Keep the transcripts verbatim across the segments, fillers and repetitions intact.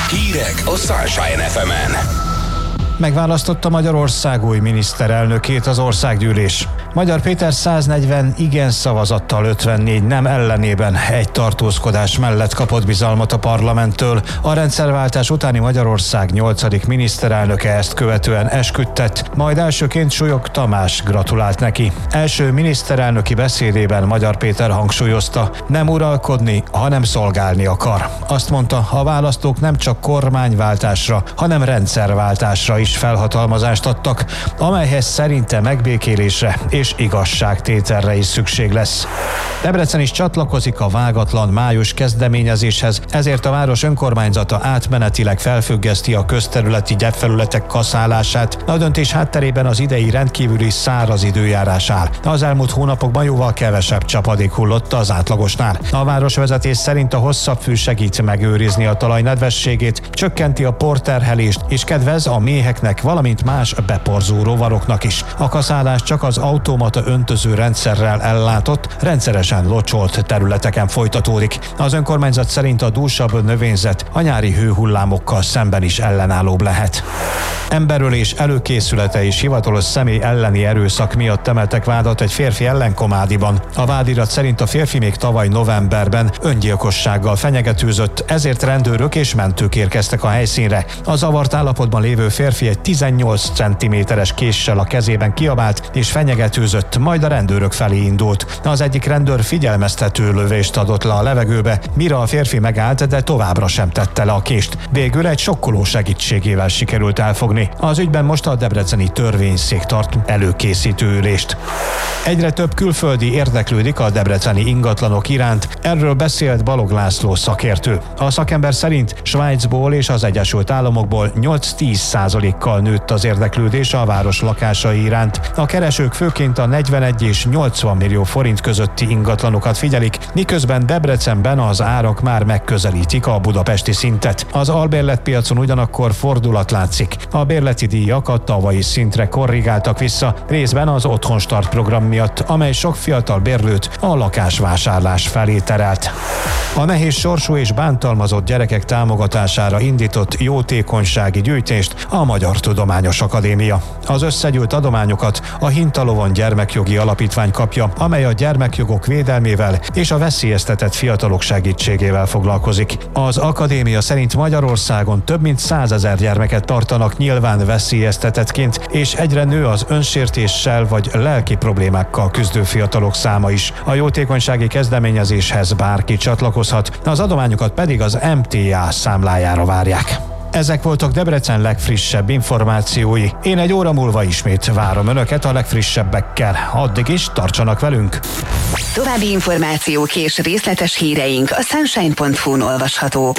Hírek a Sunshine ef emen. Megválasztotta Magyarország új miniszterelnökét az országgyűlés. Magyar Péter száznegyven igen szavazattal, ötvennégy nem ellenében egy tartózkodás mellett kapott bizalmat a parlamenttől. A rendszerváltás utáni Magyarország nyolcadik miniszterelnöke ezt követően esküdtett, majd elsőként Súlyog Tamás gratulált neki. Első miniszterelnöki beszédében Magyar Péter hangsúlyozta, nem uralkodni, hanem szolgálni akar. Azt mondta, a választók nem csak kormányváltásra, hanem rendszerváltásra is felhatalmazást adtak, amelyhez szerinte megbékélésre és igazságtételre is szükség lesz. Debrecen is csatlakozik a vágatlan május kezdeményezéshez, ezért a város önkormányzata átmenetileg felfüggeszti a közterületi gyepfelületek kaszálását. A döntés hátterében az idei rendkívüli száraz időjárás áll. Az elmúlt hónapokban jóval kevesebb csapadék hullott az átlagosnál. A városvezetés szerint a hosszabb fű segít megőrizni a talaj nedvességét, csökkenti a porterhelést és kedvez a méheknek, valamint más beporzó rovaroknak is. A kaszálás csak az automata öntöző rendszerrel ellátott, rendszeresen locsolt területeken folytatódik. Az önkormányzat szerint a dúsabb növényzet a nyári hőhullámokkal szemben is ellenállóbb lehet. Emberölés előkészülete és hivatalos személy elleni erőszak miatt emeltek vádat egy férfi ellen Komádiban. A vádirat szerint a férfi még tavaly novemberben öngyilkossággal fenyegetőzött, ezért rendőrök és mentők érkeztek a helyszínre. A zavart állapotban lévő férfi egy tizennyolc centiméteres késsel a kezében kiabált és fenyegetőzött, majd a rendőrök felé indult. Az egyik rendőr figyelmeztető lövést adott le a levegőbe, mire a férfi megállt, de továbbra sem tette le a kést. Végül egy sokkoló segítségével sikerült elfogni. Az ügyben most a debreceni törvényszék tart előkészítő ülést. Egyre több külföldi érdeklődik a debreceni ingatlanok iránt, erről beszélt Balog László szakértő. A szakember szerint Svájcból és az Egyesült Államokból nyolc-tíz százalékkal nőtt az érdeklődés a város lakásai iránt. A keresők főként a negyvenegy és nyolcvan millió forint közötti ingatlanokat figyelik, miközben Debrecenben az árak már megközelítik a budapesti szintet. Az albérletpiacon ugyanakkor fordulat látszik. A bérleti díjak a tavalyi szintre korrigáltak vissza, részben az Otthonstart program miatt, amely sok fiatal bérlőt a lakásvásárlás felé terelt. A nehéz sorsú és bántalmazott gyerekek támogatására indított jótékonysági gyűjtést a Magyar Tudományos Akadémia. Az összegyűjt adományokat a Hintalovon Gyermekjogi Alapítvány kapja, amely a gyermekjogok védelmével és a veszélyeztetett fiatalok segítségével foglalkozik. Az akadémia szerint Magyarországon több mint százezer gyermeket tartanak nyilván veszélyeztetettként, és egyre nő az önsértéssel vagy lelki problémákkal küzdő fiatalok száma is. A jótékonysági kezdeményezéshez bárki csatlakozhat, az adományokat pedig az em té á számlájára várják. Ezek voltak Debrecen legfrissebb információi. Én egy óra múlva ismét várom Önöket a legfrissebbekkel. Addig is tartsanak velünk! További információk és részletes híreink a sunshine pont hu-n olvashatók.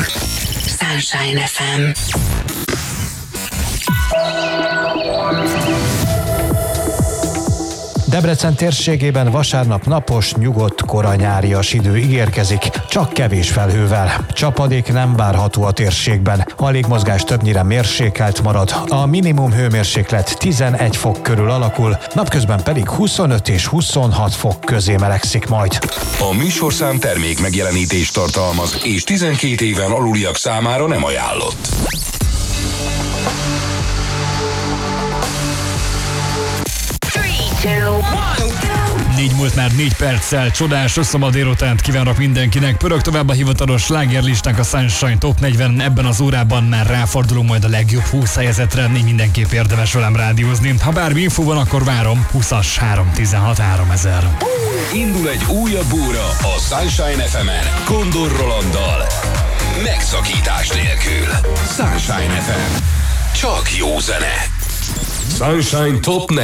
Sunshine ef em. Debrecen térségében vasárnap napos, nyugodt, kora nyárias idő ígérkezik, csak kevés felhővel. Csapadék nem várható a térségben. A légmozgás többnyire mérsékelt marad. A minimum hőmérséklet tizenegy fok körül alakul, napközben pedig huszonöt és huszonhat fok közé melegszik majd. A műsorszám termék megjelenítést tartalmaz, és tizenkét éven aluliak számára nem ajánlott. Négy múlt már négy perccel, csodás összama délutánt kívánok mindenkinek. Pörög tovább a hivatalos slágerlistánk, a Sunshine Top negyven. Ebben az órában már ráfordulunk majd a legjobb húsz helyezetre, mindenképp érdemes velem rádiózni. Ha bármi infó van, akkor várom. húszas három tizenhat háromezer. Indul egy újabb óra a Sunshine ef emen Kondor Rolanddal. Megszakítás nélkül. Sunshine ef em. Csak jó zene. Sunshine Top